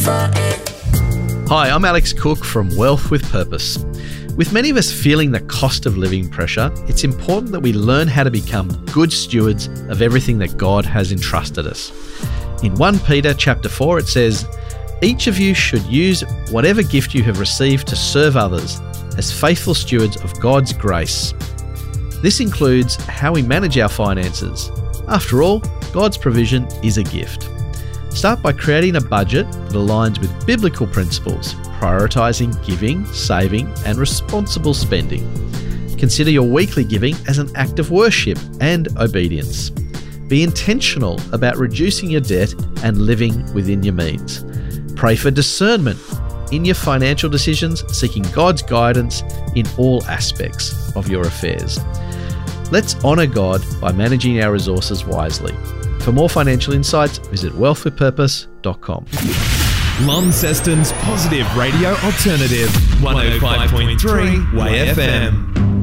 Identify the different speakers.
Speaker 1: Hi, I'm Alex Cook from Wealth with Purpose. With many of us feeling the cost of living pressure, it's important that we learn how to become good stewards of everything that God has entrusted us. In 1 Peter chapter 4, it says, "Each of you should use whatever gift you have received to serve others as faithful stewards of God's grace." This includes how we manage our finances. After all, God's provision is a gift. Start by creating a budget that aligns with biblical principles, prioritizing giving, saving, and responsible spending. Consider your weekly giving as an act of worship and obedience. Be intentional about reducing your debt and living within your means. Pray for discernment in your financial decisions, seeking God's guidance in all aspects of your affairs. Let's honour God by managing our resources wisely. For more financial insights, visit wealthwithpurpose.com.
Speaker 2: Launceston's Positive Radio Alternative, 105.3 Way FM.